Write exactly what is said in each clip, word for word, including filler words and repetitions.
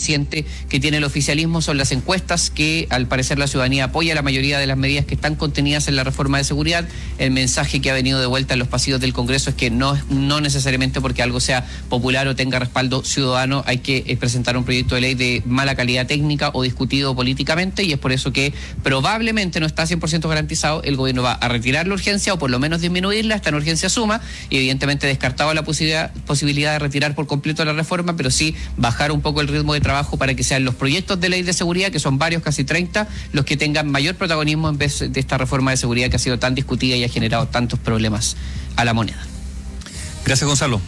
aliciente que tiene el oficialismo son las encuestas, que al parecer la ciudadanía apoya la mayoría de las medidas que están contenidas en la reforma de seguridad. El mensaje que ha venido de vuelta en los pasillos del Congreso es que no, no necesariamente porque algo sea popular o tenga respaldo ciudadano hay que eh, presentar un proyecto de ley de mala calidad técnica o discutido políticamente, y es por eso que probablemente no está cien por ciento garantizado. El gobierno va a retirar la urgencia o por lo menos disminuirla hasta en urgencia suma, y evidentemente descartaba la posibilidad, posibilidad de retirar por completo la reforma, pero sí bajar un poco el ritmo de trabajo para que sean los proyectos de ley de seguridad, que son varios, casi treinta, los que tengan mayor protagonismo en vez de esta reforma de seguridad que ha sido tan discutida y ha generado tantos problemas a la moneda. Gracias, Gonzalo.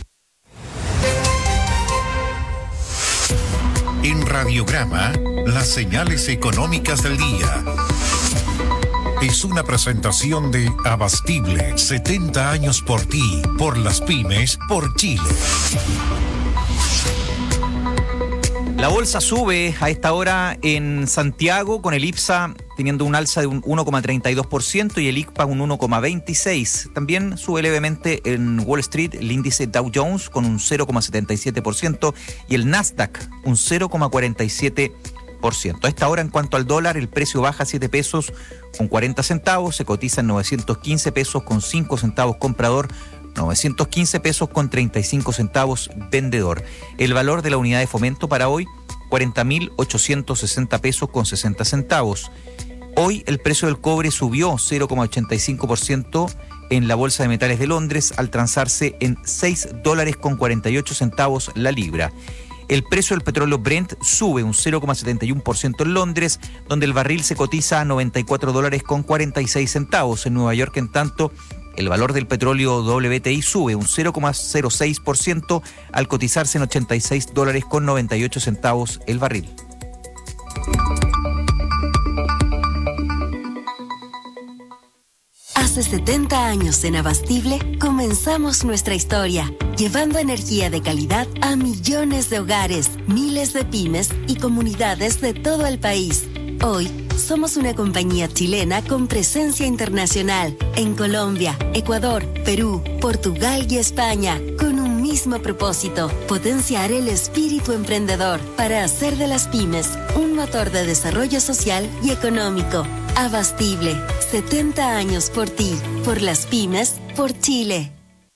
En Radiograma, las señales económicas del día. Es una presentación de Abastible, setenta años por ti, por las pymes, por Chile. La bolsa sube a esta hora en Santiago, con el IPSA teniendo un alza de un uno coma treinta y dos por ciento y el I C P A un uno coma veintiséis por ciento. También sube levemente en Wall Street el índice Dow Jones con un cero coma setenta y siete por ciento y el Nasdaq un cero coma cuarenta y siete por ciento. A esta hora, en cuanto al dólar, el precio baja a siete pesos con cuarenta centavos, se cotiza en novecientos quince pesos con cinco centavos comprador, novecientos quince pesos con treinta y cinco centavos vendedor. El valor de la unidad de fomento para hoy, cuarenta mil ochocientos sesenta pesos con sesenta centavos. Hoy el precio del cobre subió cero coma ochenta y cinco por ciento en la Bolsa de Metales de Londres al transarse en seis dólares con cuarenta y ocho centavos la libra. El precio del petróleo Brent sube un cero coma setenta y uno por ciento en Londres, donde el barril se cotiza a noventa y cuatro dólares con cuarenta y seis centavos. En Nueva York, en tanto, el valor del petróleo W T I sube un cero coma cero seis por ciento al cotizarse en ochenta y seis dólares con noventa y ocho centavos el barril. Hace setenta años en Abastible comenzamos nuestra historia, llevando energía de calidad a millones de hogares, miles de pymes y comunidades de todo el país. Hoy somos una compañía chilena con presencia internacional en Colombia, Ecuador, Perú, Portugal y España, con un mismo propósito: potenciar el espíritu emprendedor para hacer de las pymes un motor de desarrollo social y económico. Abastible, setenta años por ti, por las pymes, por Chile.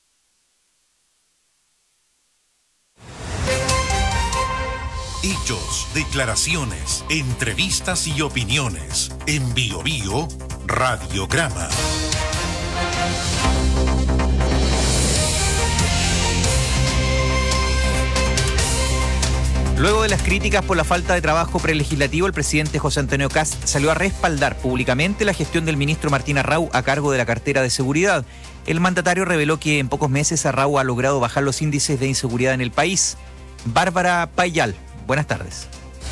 Hechos, declaraciones, entrevistas y opiniones. En Bio Bio, Radiograma. Luego de las críticas por la falta de trabajo prelegislativo, el presidente José Antonio Kast salió a respaldar públicamente la gestión del ministro Martín Arrau a cargo de la cartera de seguridad. El mandatario reveló que en pocos meses Arrau ha logrado bajar los índices de inseguridad en el país. Bárbara Payal, buenas tardes.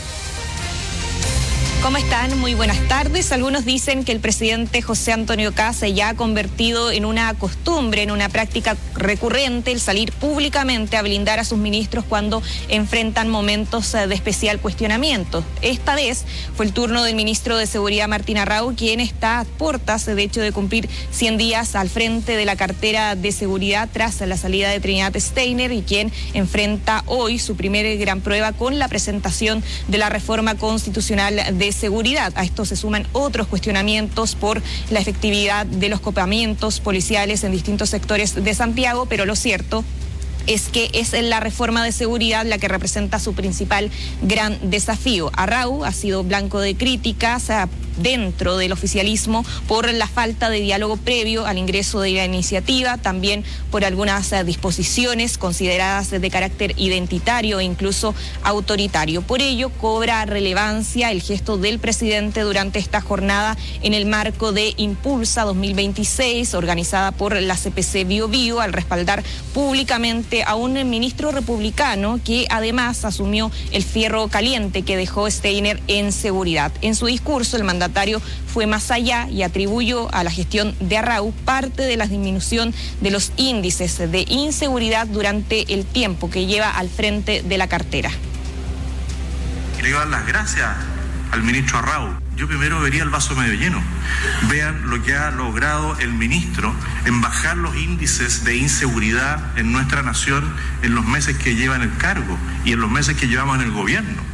¿Cómo están? Muy buenas tardes. Algunos dicen que el presidente José Antonio Kast ya ha convertido en una costumbre, en una práctica recurrente, el salir públicamente a blindar a sus ministros cuando enfrentan momentos de especial cuestionamiento. Esta vez fue el turno del ministro de Seguridad Martín Arrau, quien está a puertas, de hecho, de cumplir cien días al frente de la cartera de seguridad tras la salida de Trinidad Steiner, y quien enfrenta hoy su primera gran prueba con la presentación de la reforma constitucional de seguridad. A esto se suman otros cuestionamientos por la efectividad de los copamientos policiales en distintos sectores de Santiago, pero lo cierto es que es la reforma de seguridad la que representa su principal gran desafío. Arrau ha sido blanco de críticas dentro del oficialismo por la falta de diálogo previo al ingreso de la iniciativa, también por algunas disposiciones consideradas de carácter identitario e incluso autoritario. Por ello, cobra relevancia el gesto del presidente durante esta jornada en el marco de Impulsa dos mil veintiséis, organizada por la C P C Bio Bio, al respaldar públicamente a un ministro republicano que además asumió el fierro caliente que dejó Steiner en seguridad. En su discurso, el mandatario fue más allá y atribuyó a la gestión de Arrau parte de la disminución de los índices de inseguridad durante el tiempo que lleva al frente de la cartera. Le quiero dar las gracias al ministro Arrau. Yo primero vería el vaso medio lleno. Vean lo que ha logrado el ministro en bajar los índices de inseguridad en nuestra nación en los meses que lleva en el cargo y en los meses que llevamos en el gobierno.